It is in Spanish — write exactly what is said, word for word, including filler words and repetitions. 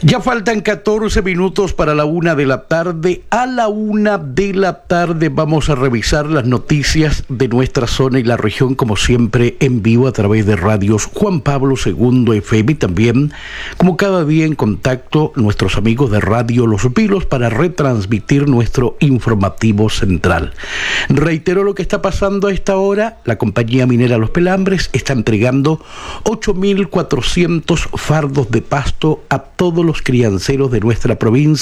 Ya faltan catorce minutos para la una de la tarde. A la una de la tarde vamos a revisar las noticias de nuestra zona y la región, como siempre, en vivo a través de radios Juan Pablo segundo F M y también, como cada día, en contacto nuestros amigos de Radio Los Pilos para retransmitir nuestro informativo central. Reitero lo que está pasando a esta hora. La compañía minera Los Pelambres está entregando ocho mil cuatrocientos fardos de pasto a todos los crianceros de nuestra provincia